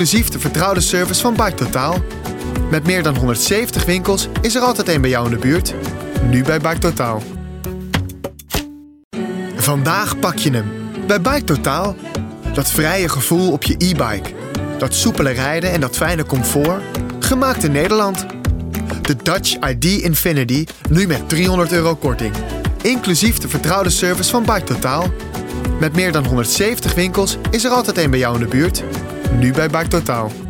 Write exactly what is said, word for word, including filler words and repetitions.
Inclusief de vertrouwde service van BikeTotaal. Met meer dan honderdzeventig winkels is er altijd een bij jou in de buurt. Nu bij BikeTotaal. Vandaag pak je hem. Bij BikeTotaal. Dat vrije gevoel op je e-bike. Dat soepele rijden en dat fijne comfort. Gemaakt in Nederland. De Dutch I D Infinity, nu met driehonderd euro korting. Inclusief de vertrouwde service van BikeTotaal. Met meer dan honderdzeventig winkels is er altijd een bij jou in de buurt. Nu bij BikeTotaal.